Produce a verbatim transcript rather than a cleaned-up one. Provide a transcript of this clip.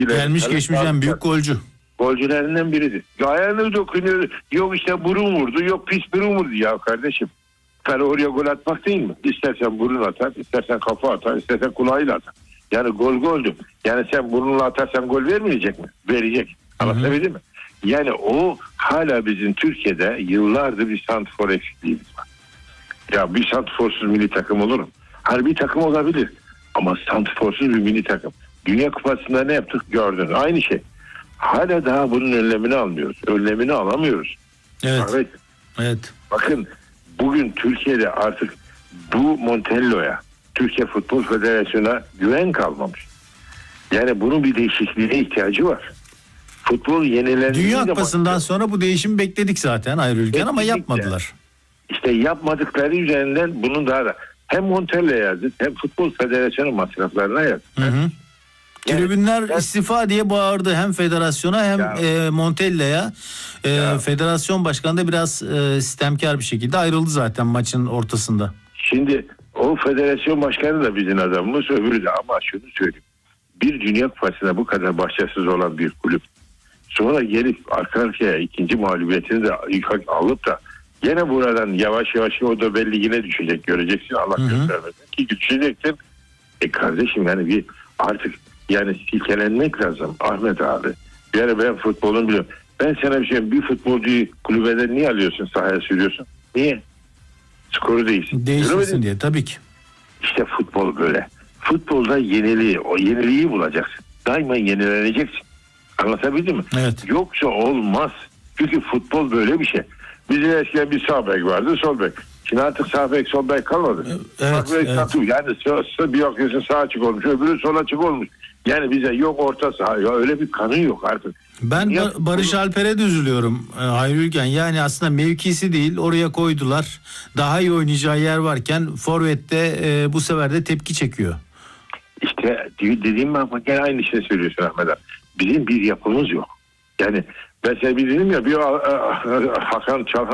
Gelmiş geçmiş en büyük golcü. Golcülerinden biridir. Ayağını dokunuyor. Yok işte burun vurdu. Yok pis burun vurdu. Ya kardeşim. Kale oraya gol atmak değil mi? İstersen burun atar, istersen kafa atar, istersen kulağıyla atar. Yani gol goldü. Yani sen burnunla atarsan gol vermeyecek mi? Verecek. Anlatabildim mi? Yani o hala bizim Türkiye'de yıllardır bir santrfor eksikliğimiz var. Ya bir santrforsuz milli takım olur mu? Hani bir takım olabilir. Ama santrforsuz bir milli takım. Dünya Kupası'nda ne yaptık gördün. Aynı şey. Hala daha bunun önlemini almıyoruz. Önlemini alamıyoruz. Evet. Evet. Evet. Bakın bugün Türkiye'de artık bu Montello'ya, Türkiye Futbol Federasyonu'na güven kalmamış. Yani bunun bir değişikliğine ihtiyacı var. Futbol yenilendiği Dünya zaman... Kupası'ndan sonra bu değişimi bekledik zaten ayrı ülken ama Bekledik yapmadılar. İşte yapmadıkları üzerinden bunun daha da hem Montella'ya yazdık hem Futbol Federasyonu masraflarına yazdık. Hı hı. Yani, Tribünler ben, istifa diye bağırdı hem federasyona hem ya, e, Montella'ya. E, ya. Federasyon başkanı da biraz e, sistemkar bir şekilde ayrıldı zaten maçın ortasında. Şimdi o federasyon başkanı da bizim adamımız, öbürü de, ama şunu söyleyeyim. Bir Dünya Kupası'na bu kadar başarısız olan bir kulüp sonra gelip arka arkaya ikinci mağlubiyetini de alıp da gene buradan yavaş yavaş o da belli yine düşecek, göreceksin, Allah göstermesin ki düşeceksin. E kardeşim yani bir artık yani silkelenmek lazım Ahmet abi. Yani ben futbolun biliyorum. Ben sana bir şey, bir futbolcuyu kulübeden niye alıyorsun, sahaya sürüyorsun? Niye? Skoru değişsin. Değişsin diye tabii ki. İşte futbol böyle. Futbolda yeniliği, o yeniliği bulacaksın. Daima yenileneceksin. Anlatabildim mi? Evet. Yoksa olmaz. Çünkü futbol böyle bir şey. Bizim eskiden bir sağ bek vardı, sol bek. Şimdi artık sağ bek, sol bek kalmadı. Evet, Bak, evet. Tatu, yani bir bakıyorsun sağ açık olmuş, öbürü sol açık olmuş. Yani bize yok orta saha, ya öyle bir kanı yok artık. Ben Ya, Ba- Barış Alper'e de üzülüyorum e, Hayri Ülgen. Yani aslında mevkisi değil, oraya koydular. Daha iyi oynayacağı yer varken forvette e, bu sefer de tepki çekiyor. İşte dediğim ben gene aynı şey söylüyorsun Ahmet abi. Bizim bir yapımız yok. Yani mesela bir dedim ya bir Hakan Çalhan